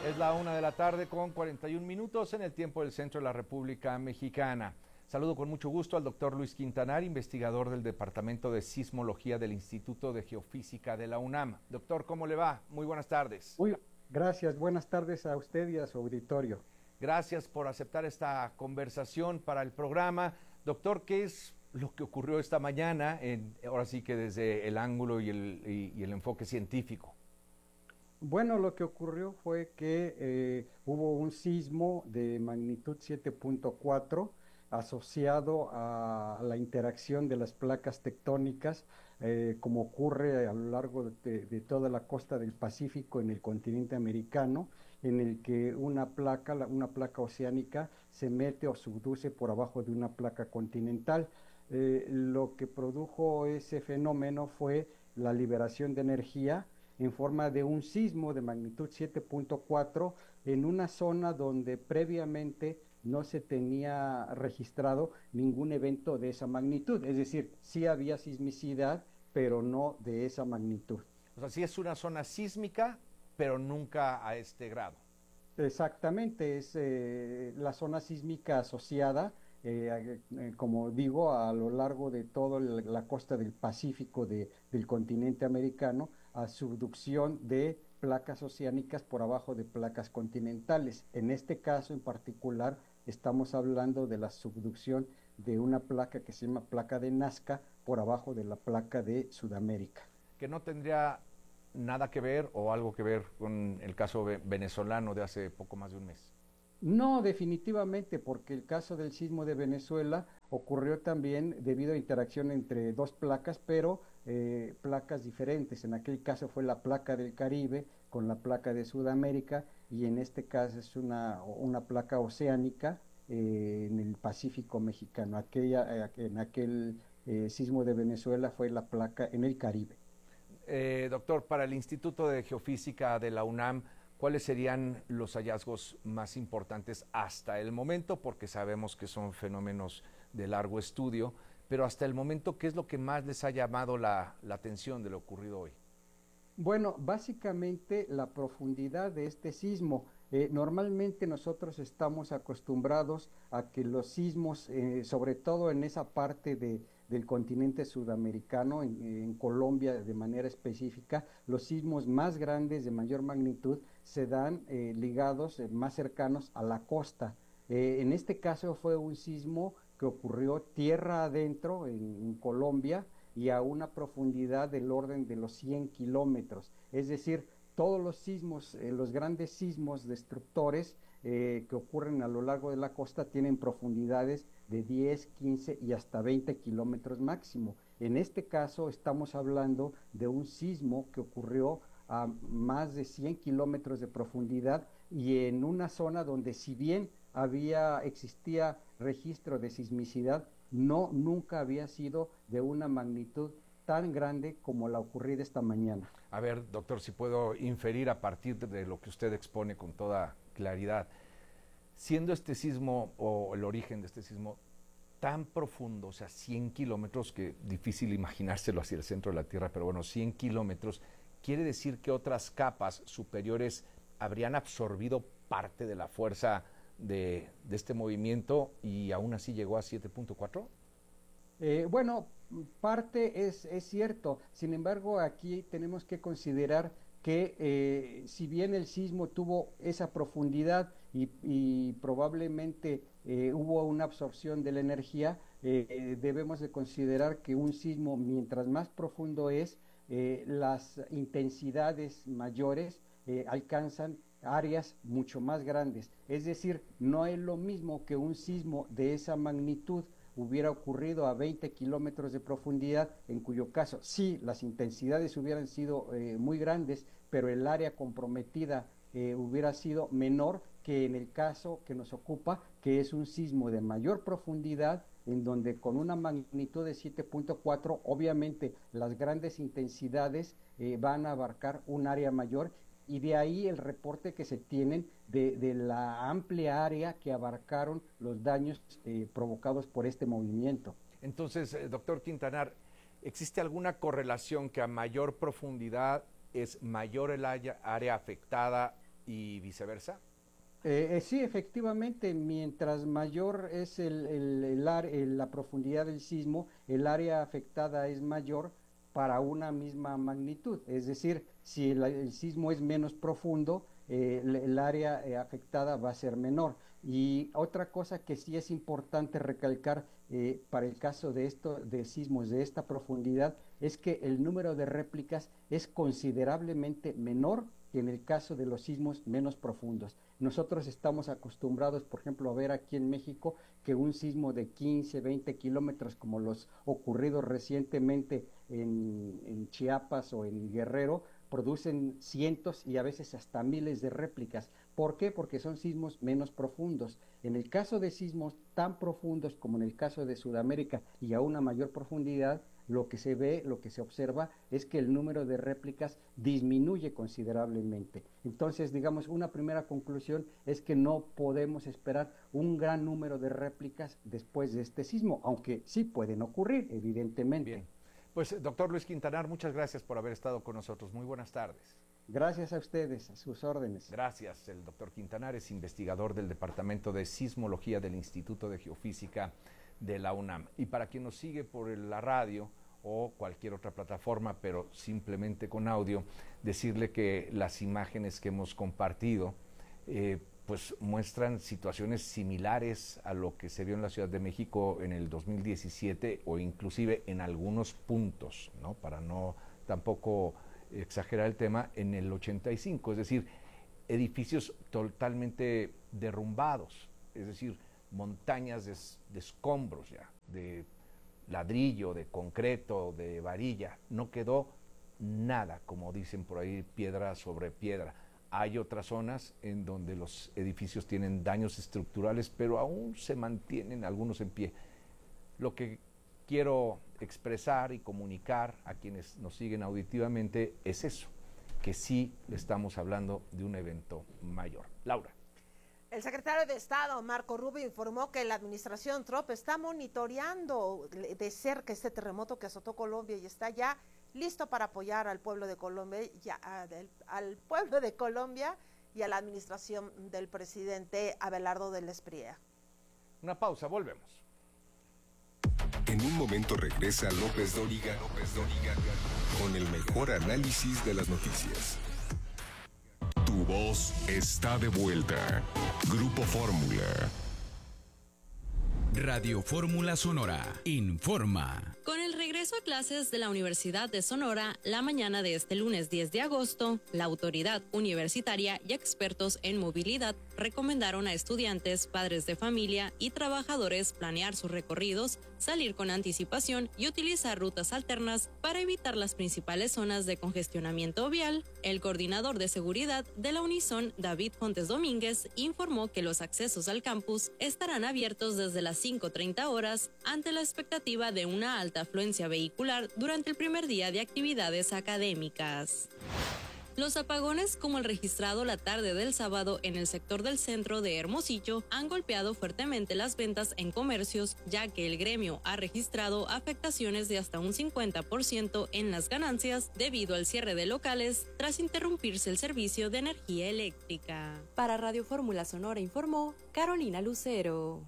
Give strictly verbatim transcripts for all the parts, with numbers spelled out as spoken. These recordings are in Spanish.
Es la una de la tarde con cuarenta y un minutos en el tiempo del centro de la República Mexicana. Saludo con mucho gusto al doctor Luis Quintanar, investigador del Departamento de Sismología del Instituto de Geofísica de la UNAM. Doctor, ¿cómo le va? Muy buenas tardes. Muy gracias, buenas tardes a usted y a su auditorio. Gracias por aceptar esta conversación para el programa. Doctor, ¿qué es lo que ocurrió esta mañana, en, ahora sí que desde el ángulo y el, y, y el enfoque científico? Bueno, lo que ocurrió fue que eh, hubo un sismo de magnitud siete punto cuatro asociado a la interacción de las placas tectónicas, eh, como ocurre a lo largo de, de toda la costa del Pacífico en el continente americano, en el que una placa, una placa oceánica, se mete o subduce por abajo de una placa continental. Eh, lo que produjo ese fenómeno fue la liberación de energía en forma de un sismo de magnitud siete punto cuatro en una zona donde previamente no se tenía registrado ningún evento de esa magnitud. Es decir, sí había sismicidad, pero no de esa magnitud. O sea, sí es una zona sísmica, pero nunca a este grado. Exactamente, es eh, la zona sísmica asociada, eh, eh, como digo, a lo largo de toda la costa del Pacífico de, del continente americano, a subducción de placas oceánicas por abajo de placas continentales. En este caso en particular estamos hablando de la subducción de una placa que se llama placa de Nazca por abajo de la placa de Sudamérica. Que no tendría nada que ver o algo que ver con el caso venezolano de hace poco más de un mes. No, definitivamente, porque el caso del sismo de Venezuela ocurrió también debido a interacción entre dos placas, pero eh, placas diferentes. En aquel caso fue la placa del Caribe con la placa de Sudamérica, y en este caso es una, una placa oceánica eh, en el Pacífico mexicano. Aquella, eh, en aquel eh, sismo de Venezuela fue la placa en el Caribe. Eh, doctor, para el Instituto de Geofísica de la UNAM, ¿cuáles serían los hallazgos más importantes hasta el momento? Porque sabemos que son fenómenos de largo estudio, pero hasta el momento, ¿qué es lo que más les ha llamado la, la atención de lo ocurrido hoy? Bueno, básicamente la profundidad de este sismo. Eh, normalmente nosotros estamos acostumbrados a que los sismos, eh, sobre todo en esa parte de, del continente sudamericano, en, en Colombia de manera específica, los sismos más grandes de mayor magnitud se dan eh, ligados, eh, más cercanos a la costa. Eh, en este caso fue un sismo que ocurrió tierra adentro en, en Colombia, y a una profundidad del orden de los cien kilómetros. Es decir, todos los sismos, eh, los grandes sismos destructores eh, que ocurren a lo largo de la costa tienen profundidades de diez, quince y hasta veinte kilómetros máximo. En este caso estamos hablando de un sismo que ocurrió a más de cien kilómetros de profundidad y en una zona donde, si bien había, existía registro de sismicidad, no, nunca había sido de una magnitud tan grande como la ocurrida esta mañana. A ver, doctor, si puedo inferir a partir de lo que usted expone con toda claridad, siendo este sismo o el origen de este sismo tan profundo, o sea, cien kilómetros, que difícil imaginárselo hacia el centro de la Tierra, pero bueno, cien kilómetros, quiere decir que otras capas superiores habrían absorbido parte de la fuerza De, de este movimiento y aún así llegó a siete punto cuatro? Eh, bueno, parte es, es cierto, sin embargo aquí tenemos que considerar que eh, si bien el sismo tuvo esa profundidad y, y probablemente eh, hubo una absorción de la energía, eh, eh, debemos de considerar que un sismo, mientras más profundo es, eh, las intensidades mayores eh, alcanzan áreas mucho más grandes. Es decir, no es lo mismo que un sismo de esa magnitud hubiera ocurrido a veinte kilómetros de profundidad, en cuyo caso sí, las intensidades hubieran sido eh, muy grandes, pero el área comprometida eh, hubiera sido menor que en el caso que nos ocupa, que es un sismo de mayor profundidad, en donde con una magnitud de siete punto cuatro, obviamente las grandes intensidades eh, van a abarcar un área mayor, y de ahí el reporte que se tienen de, de la amplia área que abarcaron los daños eh, provocados por este movimiento. Entonces, eh, doctor Quintanar, ¿existe alguna correlación que a mayor profundidad es mayor el área afectada y viceversa. Eh, eh, sí, efectivamente, mientras mayor es el, el, el ar- el- la profundidad del sismo, el área afectada es mayor para una misma magnitud. Es decir, si el, el sismo es menos profundo, eh, el, el área eh, afectada va a ser menor. Y otra cosa que sí es importante recalcar eh, para el caso de, esto, de sismos de esta profundidad es que el número de réplicas es considerablemente menor que en el caso de los sismos menos profundos. Nosotros estamos acostumbrados, por ejemplo, a ver aquí en México que un sismo de quince, veinte kilómetros, como los ocurridos recientemente en, en Chiapas o en Guerrero, producen cientos y a veces hasta miles de réplicas. ¿Por qué? Porque son sismos menos profundos. En el caso de sismos tan profundos como en el caso de Sudamérica y a una mayor profundidad, lo que se ve, lo que se observa es que el número de réplicas disminuye considerablemente. Entonces, digamos, una primera conclusión es que no podemos esperar un gran número de réplicas después de este sismo, aunque sí pueden ocurrir, evidentemente. Bien. Pues, doctor Luis Quintanar, muchas gracias por haber estado con nosotros. Muy buenas tardes. Gracias a ustedes, a sus órdenes. Gracias. El doctor Quintanar es investigador del Departamento de Sismología del Instituto de Geofísica de la UNAM. Y para quien nos sigue por la radio o cualquier otra plataforma, pero simplemente con audio, decirle que las imágenes que hemos compartido eh, pues muestran situaciones similares a lo que se vio en la Ciudad de México en el dos mil diecisiete o inclusive en algunos puntos, ¿no? Para no tampoco exagerar el tema, en el ochenta y cinco, es decir, edificios totalmente derrumbados, es decir, montañas de, de escombros ya, de ladrillo, de concreto, de varilla, no quedó nada, como dicen por ahí, piedra sobre piedra. Hay otras zonas en donde los edificios tienen daños estructurales, pero aún se mantienen algunos en pie. Lo que quiero expresar y comunicar a quienes nos siguen auditivamente es eso, que sí estamos hablando de un evento mayor. Laura. El secretario de Estado, Marco Rubio, informó que la administración Trump está monitoreando de cerca este terremoto que azotó Colombia y está ya listo para apoyar al pueblo de Colombia, ya, al, al pueblo de Colombia y a la administración del presidente Abelardo del Espriella. Una pausa, volvemos. En un momento regresa López Dóriga, López Dóriga con el mejor análisis de las noticias. Tu voz está de vuelta. Grupo Fórmula. Radio Fórmula Sonora informa. Con el regreso a clases de la Universidad de Sonora, la mañana de este lunes diez de agosto, la autoridad universitaria y expertos en movilidad recomendaron a estudiantes, padres de familia y trabajadores planear sus recorridos, salir con anticipación y utilizar rutas alternas para evitar las principales zonas de congestionamiento vial. El coordinador de seguridad de la Unison, David Fontes Domínguez, informó que los accesos al campus estarán abiertos desde las cinco treinta horas ante la expectativa de una alta afluencia vehicular durante el primer día de actividades académicas. Los apagones, como el registrado la tarde del sábado en el sector del centro de Hermosillo, han golpeado fuertemente las ventas en comercios, ya que el gremio ha registrado afectaciones de hasta un cincuenta por ciento en las ganancias debido al cierre de locales tras interrumpirse el servicio de energía eléctrica. Para Radio Fórmula Sonora informó Carolina Lucero.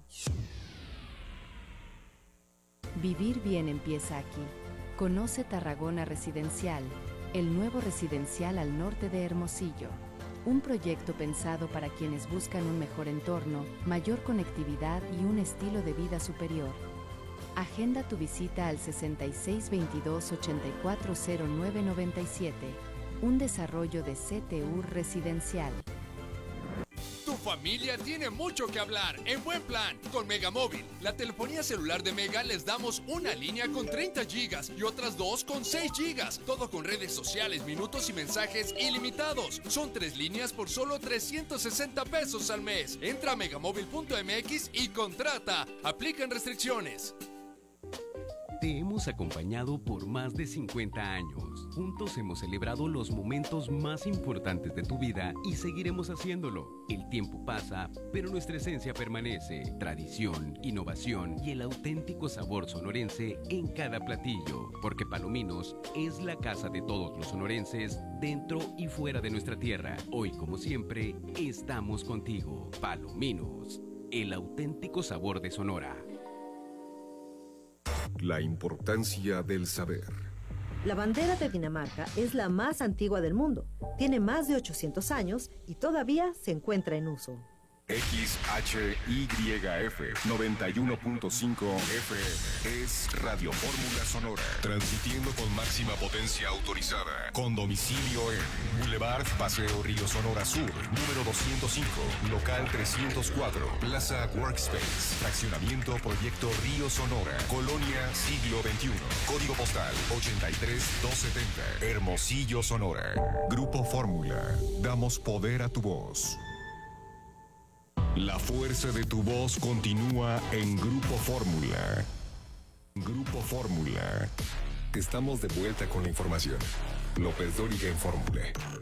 Vivir bien empieza aquí. Conoce Tarragona Residencial, el nuevo residencial al norte de Hermosillo. Un proyecto pensado para quienes buscan un mejor entorno, mayor conectividad y un estilo de vida superior. Agenda tu visita al sesenta y seis veintidós ochenta y cuatro cero nueve noventa y siete. Un desarrollo de C T U Residencial. Tu familia tiene mucho que hablar en Buen Plan con Megamóvil. La telefonía celular de Mega les damos una línea con treinta gigas y otras dos con seis gigas. Todo con redes sociales, minutos y mensajes ilimitados. Son tres líneas por solo trescientos sesenta pesos al mes. Entra a megamóvil punto m x y contrata. Aplican restricciones. Te hemos acompañado por más de cincuenta años. Juntos hemos celebrado los momentos más importantes de tu vida y seguiremos haciéndolo. El tiempo pasa, pero nuestra esencia permanece. Tradición, innovación y el auténtico sabor sonorense en cada platillo. Porque Palominos es la casa de todos los sonorenses, dentro y fuera de nuestra tierra. Hoy, como siempre, estamos contigo. Palominos, el auténtico sabor de Sonora. La importancia del saber. La bandera de Dinamarca es la más antigua del mundo. Tiene más de ochocientos años y todavía se encuentra en uso. X H Y F noventa y uno punto cinco F M es Radio Fórmula Sonora, transmitiendo con máxima potencia autorizada, con domicilio en Boulevard Paseo Río Sonora Sur, número doscientos cinco, local trescientos cuatro, Plaza Workspace, fraccionamiento Proyecto Río Sonora, Colonia Siglo veintiuno, código postal ochenta y tres doscientos setenta, Hermosillo, Sonora. Grupo Fórmula, damos poder a tu voz. La fuerza de tu voz continúa en Grupo Fórmula. Grupo Fórmula. Estamos de vuelta con la información. López Dóriga en Fórmula.